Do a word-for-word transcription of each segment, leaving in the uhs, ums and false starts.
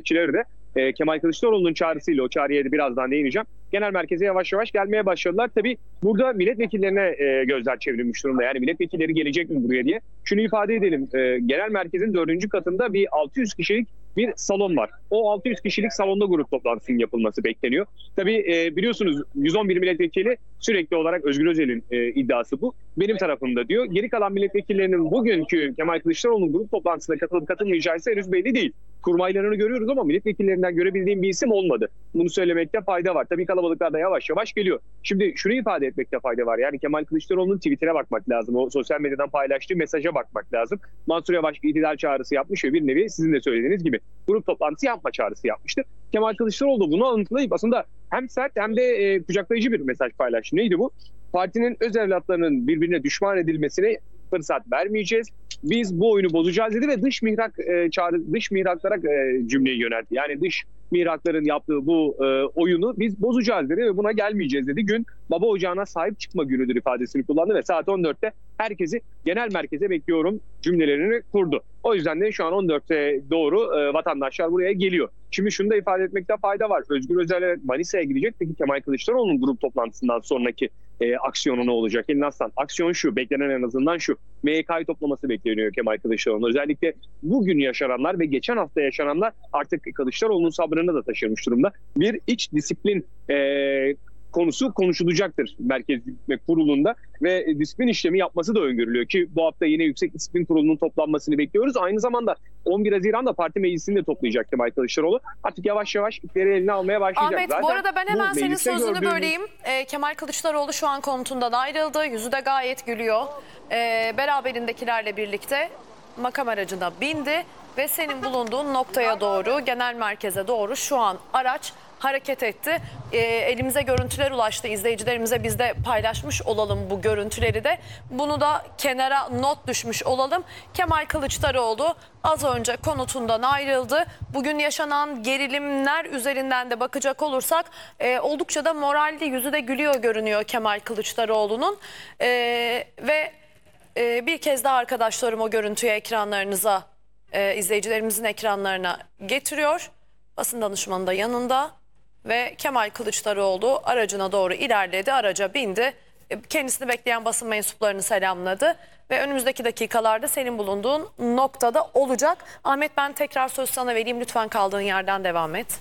milletvekilleri de e, Kemal Kılıçdaroğlu'nun çağrısıyla, o çağrıya da birazdan değineceğim, genel merkeze yavaş yavaş gelmeye başladılar. Tabii burada milletvekillerine e, gözler çevrilmiş durumda. Yani milletvekilleri gelecek mi buraya diye. Şunu ifade edelim. E, genel merkezin dördüncü katında bir altı yüz kişilik bir salon var. O altı yüz kişilik salonda grup toplantısının yapılması bekleniyor. Tabii e, biliyorsunuz yüz on bir milletvekili sürekli olarak Özgür Özel'in e, iddiası bu. Benim tarafımda diyor. Geri kalan milletvekillerinin bugünkü Kemal Kılıçdaroğlu'nun grup toplantısına katılıp katılmayacağı ise henüz belli değil. Kurmaylarını görüyoruz ama milletvekillerinden görebildiğim bir isim olmadı. Bunu söylemekte fayda var. Tabii kalabalıklar da yavaş yavaş geliyor. Şimdi şunu ifade etmekte fayda var. Yani Kemal Kılıçdaroğlu'nun Twitter'e bakmak lazım. O sosyal medyadan paylaştığı mesaja bakmak lazım. Mansur Yavaş itidal çağrısı yapmış ve bir nevi sizin de söylediğiniz gibi grup toplantısı yapma çağrısı yapmıştı. Kemal Kılıçdaroğlu bunu alıntılayıp aslında hem sert hem de e, kucaklayıcı bir mesaj paylaştı. Neydi bu? Partinin öz evlatlarının birbirine düşman edilmesine fırsat vermeyeceğiz. Biz bu oyunu bozacağız dedi ve dış mihrak e, çağrı, dış mihraklara e, cümleyi yöneltti. Yani dış mihrakların yaptığı bu e, oyunu biz bozacağız dedi ve buna gelmeyeceğiz dedi. Gün baba ocağına sahip çıkma günüdür ifadesini kullandı ve saat on dörtte herkesi genel merkeze bekliyorum cümlelerini kurdu. O yüzden de şu an on dörtte doğru e, vatandaşlar buraya geliyor. Şimdi şunu da ifade etmekte fayda var. Özgür Özel Manisa'ya gidecek. Peki Kemal Kılıçdaroğlu'nun grup toplantısından sonraki e, aksiyonu ne olacak? Elin Aslan, aksiyon şu, beklenen en azından şu. M Y K'yı toplaması bekleniyor Kemal Kılıçdaroğlu'nun. Özellikle bugün yaşananlar ve geçen hafta yaşananlar artık Kılıçdaroğlu'nun sabrını da taşırmış durumda. Bir iç disiplin e, konusu konuşulacaktır Merkez Yürütme Kurulu'nda ve disiplin işlemi yapması da öngörülüyor ki bu hafta yine Yüksek Disiplin Kurulu'nun toplanmasını bekliyoruz. Aynı zamanda on bir Haziran'da parti meclisini de toplayacak Kemal Kılıçdaroğlu. Artık yavaş yavaş ipleri eline almaya başlayacak. Ahmet, Zaten bu arada ben hemen senin sözünü gördüğümüz... böleyim. Ee, Kemal Kılıçdaroğlu şu an konutundan ayrıldı. Yüzü de gayet gülüyor. Ee, beraberindekilerle birlikte makam aracına bindi ve senin bulunduğun noktaya doğru, genel merkeze doğru şu an araç hareket etti. E, elimize görüntüler ulaştı. İzleyicilerimize biz de paylaşmış olalım bu görüntüleri de. Bunu da kenara not düşmüş olalım. Kemal Kılıçdaroğlu az önce konutundan ayrıldı. Bugün yaşanan gerilimler üzerinden de bakacak olursak e, oldukça da moralli, yüzü de gülüyor görünüyor Kemal Kılıçdaroğlu'nun. E, ve e, bir kez daha arkadaşlarım o görüntüyü ekranlarınıza, e, izleyicilerimizin ekranlarına getiriyor. Basın danışmanı da yanında. Ve Kemal Kılıçdaroğlu aracına doğru ilerledi, araca bindi. Kendisini bekleyen basın mensuplarını selamladı. Ve önümüzdeki dakikalarda senin bulunduğun noktada olacak. Ahmet, ben tekrar söz sana vereyim. Lütfen kaldığın yerden devam et.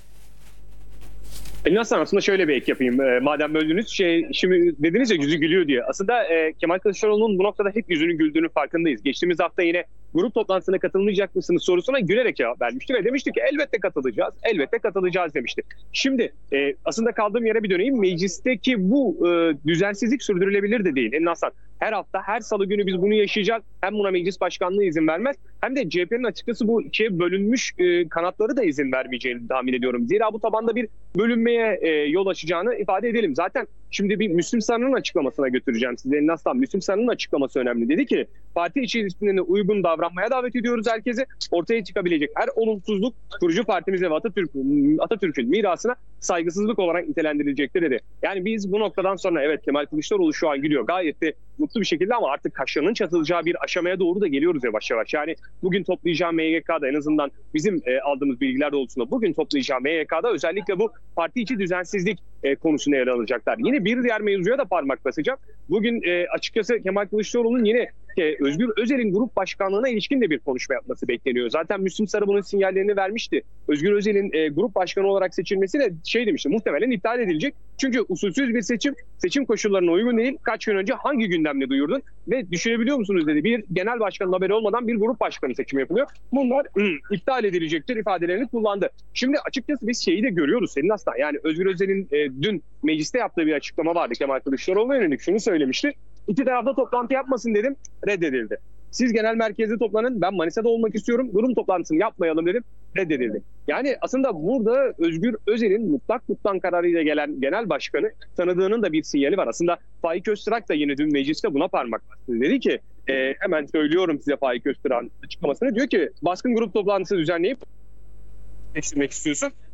Elin Aslan, aslında şöyle bir ek yapayım. E, madem böldünüz, şey, şimdi dediniz ya yüzü gülüyor diye. Aslında e, Kemal Kılıçdaroğlu'nun bu noktada hep yüzünün güldüğünün farkındayız. Geçtiğimiz hafta yine grup toplantısına katılmayacak mısınız sorusuna gülerek cevap vermişti ve demişti ki elbette katılacağız, elbette katılacağız demişti. Şimdi e, aslında kaldığım yere bir döneyim. Meclisteki bu e, düzensizlik sürdürülebilir de değil. Elin Aslan, her hafta, her salı günü biz bunu yaşayacağız. Hem buna meclis başkanlığı izin vermez hem de C H P'nin açıkçası bu ikiye bölünmüş e, kanatları da izin vermeyeceğini tahmin ediyorum. Zira bu tabanda bir bölünmeye e, yol açacağını ifade edelim. Zaten şimdi bir Müslüm Sarı'nın açıklamasına götüreceğim size. Elin Aslan, Müslüm Sarı'nın açıklaması önemli. Dedi ki parti içi disiplinine uygun davranmaya davet ediyoruz herkese. Ortaya çıkabilecek her olumsuzluk kurucu partimize ve Atatürk, Atatürk'ün mirasına saygısızlık olarak nitelendirilecektir dedi. Yani biz bu noktadan sonra evet Kemal Kılıçdaroğlu şu an gülüyor gayet de mutlu bir şekilde ama artık kaşlarının çatılacağı bir aşamaya doğru da geliyoruz yavaş yavaş. Yani bugün toplayacağı M Y K'da en azından bizim e, aldığımız bilgiler doğrultusunda bugün toplayacağı M Y K'da özellikle bu parti içi düzensizlik e, konusuna yer alacaklar. Yine bir diğer mevzuya da parmak basacak. Bugün e, açıkçası Kemal Kılıçdaroğlu'nun yine e, Özgür Özel'in grup başkanlığına ilişkin de bir konuşma yapması bekleniyor. Zaten Müslüm Sarı bunun sinyallerini vermişti. Özgür Özel'in e, grup başkanı olarak seçilmesi de şey demişti, muhtemelen iptal edilecek. Çünkü usulsüz bir seçim, seçim koşullarına uygun değil. Kaç gün önce hangi gündemle duyurdun? Ve düşünebiliyor musunuz dedi. Bir genel başkanın haberi olmadan bir grup başkanı seçimi yapılıyor. Bunlar ıı, iptal edilecektir ifadelerini kullandı. Şimdi açıkçası biz şeyi de görüyoruz Selin Aslan. Yani Özgür Özel'in e, dün mecliste yaptığı bir açıklama vardı. Kemal Kılıçdaroğlu'na yönelik şunu söylemişti. İki tarafta toplantı yapmasın dedim, reddedildi. Siz genel merkezde toplanın, ben Manisa'da olmak istiyorum, durum toplantısını yapmayalım dedim, reddedildi. Yani aslında burada Özgür Özel'in mutlak mutlak kararıyla gelen genel başkanı tanıdığının da bir sinyali var. Aslında Faik Öztürk da yine dün mecliste buna parmak bastı. Dedi ki e, hemen söylüyorum size Faik Öztürk'ün açıklamasını, diyor ki baskın grup toplantısı düzenleyip değiştirmek istiyorsun.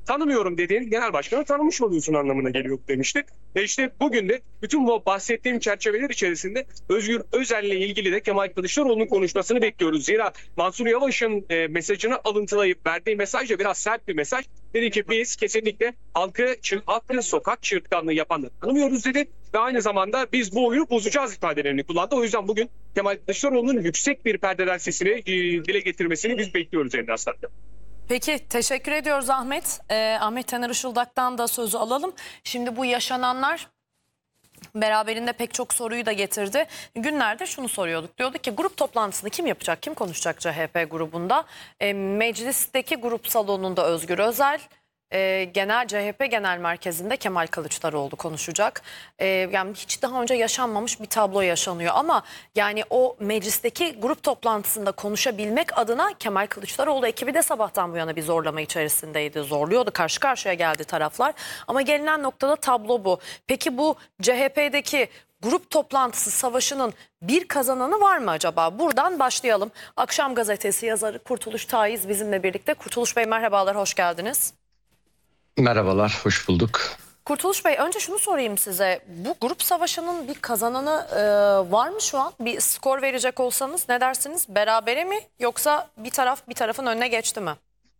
tanımıyorum dediğin genel başkanı tanımış oluyorsun anlamına geliyor demişti. Ve işte bugün de bütün bu bahsettiğim çerçeveler içerisinde Özgür Özel'le ilgili de Kemal Kılıçdaroğlu'nun konuşmasını bekliyoruz. Zira Mansur Yavaş'ın e, mesajını alıntılayıp verdiği mesaj da biraz sert bir mesaj. Dedi ki biz kesinlikle halkı, halkı sokak çığırtkanlığı yapanları tanımıyoruz dedi. Ve aynı zamanda biz bu oyunu bozacağız ifadelerini kullandı. O yüzden bugün Kemal Kılıçdaroğlu'nun yüksek bir perdeden sesini e, dile getirmesini biz bekliyoruz Emre Aslan. Peki teşekkür ediyoruz Ahmet. Ee, Ahmet Taner Işıldak'tan da sözü alalım. Şimdi bu yaşananlar beraberinde pek çok soruyu da getirdi. Günlerde şunu soruyorduk. Diyorduk ki grup toplantısını kim yapacak, kim konuşacak C H P grubunda? E, meclisteki grup salonunda Özgür Özel, e, genel C H P Genel Merkezi'nde Kemal Kılıçdaroğlu konuşacak. E, yani hiç daha önce yaşanmamış bir tablo yaşanıyor ama yani o meclisteki grup toplantısında konuşabilmek adına Kemal Kılıçdaroğlu ekibi de sabahtan bu yana bir zorlama içerisindeydi. Zorluyordu, karşı karşıya geldi taraflar. Ama gelinen noktada tablo bu. Peki bu C H P'deki grup toplantısı savaşının bir kazananı var mı acaba? Buradan başlayalım. Akşam Gazetesi yazarı Kurtuluş Taiz bizimle birlikte. Kurtuluş Bey merhabalar, hoş geldiniz. Merhabalar, hoş bulduk. Kurtuluş Bey önce şunu sorayım size. Bu grup savaşının bir kazananı e, var mı şu an? Bir skor verecek olsanız ne dersiniz? Berabere mi yoksa bir taraf bir tarafın önüne geçti mi?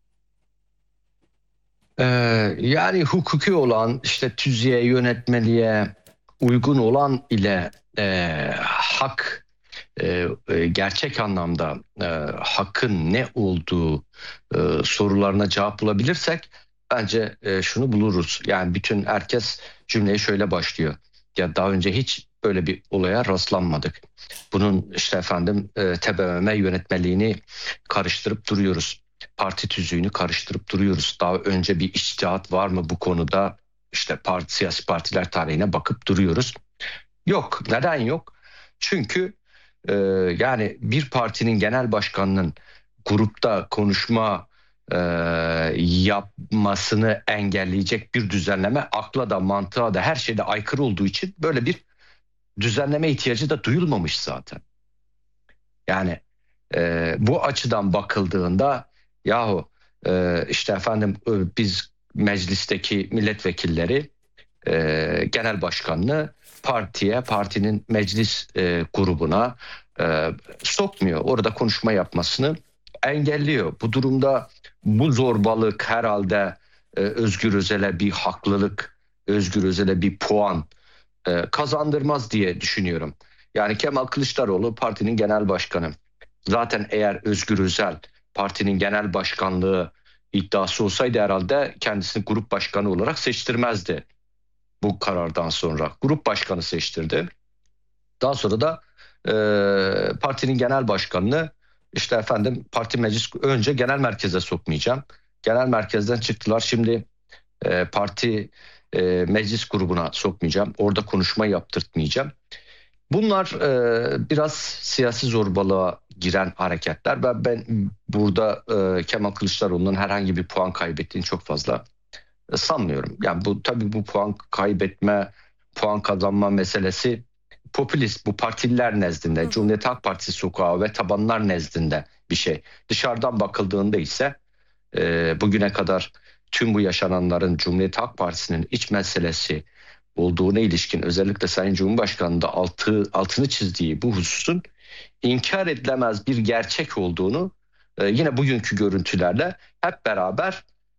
Ee, yani hukuki olan, işte tüzüğe, yönetmeliğe uygun olan ile e, hak, e, e, gerçek anlamda e, hakkın ne olduğu e, sorularına cevap bulabilirsek bence e, şunu buluruz. Yani bütün herkes cümleye şöyle başlıyor. Ya daha önce hiç böyle bir olaya rastlanmadık. Bunun işte efendim e, T B M M yönetmeliğini karıştırıp duruyoruz. Parti tüzüğünü karıştırıp duruyoruz. Daha önce bir içtihat var mı bu konuda? İşte parti, siyasi partiler tarihine bakıp duruyoruz. Yok. Neden yok? Çünkü e, yani bir partinin genel başkanının grupta konuşma e, yapmasını engelleyecek bir düzenleme akla da mantığa da her şeyde aykırı olduğu için böyle bir düzenleme ihtiyacı da duyulmamış zaten. Yani e, bu açıdan bakıldığında yahu e, işte efendim e, biz meclisteki milletvekilleri e, genel başkanını partiye, partinin meclis e, grubuna e, sokmuyor. Orada konuşma yapmasını engelliyor. Bu durumda bu zorbalık herhalde e, Özgür Özel'e bir haklılık, Özgür Özel'e bir puan e, kazandırmaz diye düşünüyorum. Yani Kemal Kılıçdaroğlu partinin genel başkanı. Zaten eğer Özgür Özel partinin genel başkanlığı iddiası olsaydı herhalde kendisini grup başkanı olarak seçtirmezdi bu karardan sonra. Grup başkanı seçtirdi. Daha sonra da e, partinin genel başkanını işte efendim parti meclis önce genel merkeze sokmayacağım. Genel merkezden çıktılar. Şimdi e, parti e, meclis grubuna sokmayacağım. Orada konuşma yaptırtmayacağım. Bunlar e, biraz siyasi zorbalığa giren hareketler. Ben, ben burada e, Kemal Kılıçdaroğlu'nun herhangi bir puan kaybettiğini çok fazla e, sanmıyorum. Yani bu tabii bu puan kaybetme, puan kazanma meselesi popülist, bu partililer nezdinde, hı hı. Cumhuriyet Halk Partisi sokağı ve tabanlar nezdinde bir şey. Dışarıdan bakıldığında ise e, bugüne kadar tüm bu yaşananların Cumhuriyet Halk Partisi'nin iç meselesi olduğuna ilişkin özellikle Sayın Cumhurbaşkanı'nın da altı, altını çizdiği bu hususun inkar edilemez bir gerçek olduğunu e, yine bugünkü görüntülerle hep beraber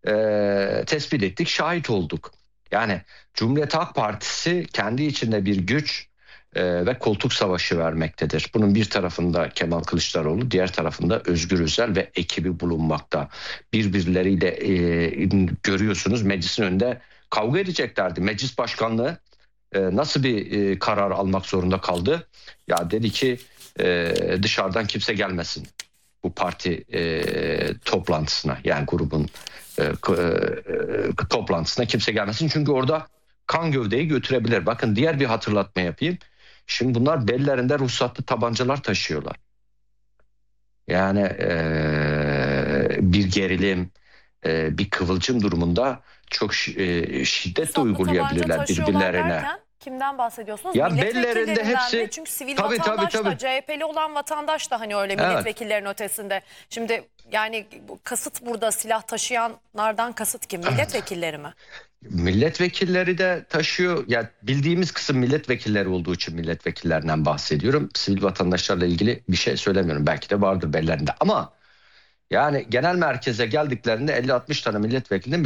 e, tespit ettik, şahit olduk. Yani Cumhuriyet Halk Partisi kendi içinde bir güç e, ve koltuk savaşı vermektedir. Bunun bir tarafında Kemal Kılıçdaroğlu, diğer tarafında Özgür Özel ve ekibi bulunmakta. Birbirleriyle e, görüyorsunuz meclisin önünde kavga edeceklerdi. Meclis başkanlığı e, nasıl bir e, karar almak zorunda kaldı? Ya dedi ki e, dışarıdan kimse gelmesin bu parti e, toplantısına, yani grubun e, e, toplantısına kimse gelmesin. Çünkü orada kan gövdeyi götürebilir. Bakın diğer bir hatırlatma yapayım. Şimdi bunlar bellerinde ruhsatlı tabancalar taşıyorlar. Yani e, bir gerilim, e, bir kıvılcım durumunda çok e, şiddetle uygulayabilirler birbirlerine. Derken? Kimden bahsediyorsunuz? Ya Milletvekillerinden bellerinde hepsi- mi? Çünkü sivil Tabii, tabii, vatandaş da, tabii. C H P'li olan vatandaş da hani öyle Evet. milletvekillerinin ötesinde. Şimdi yani bu kasıt burada silah taşıyanlardan kasıt kim? Milletvekilleri mi? Milletvekilleri de taşıyor. Ya bildiğimiz kısım milletvekilleri olduğu için milletvekillerinden bahsediyorum. Sivil vatandaşlarla ilgili bir şey söylemiyorum. Belki de vardır bellerinde ama yani genel merkeze geldiklerinde elli altmış tane milletvekilinin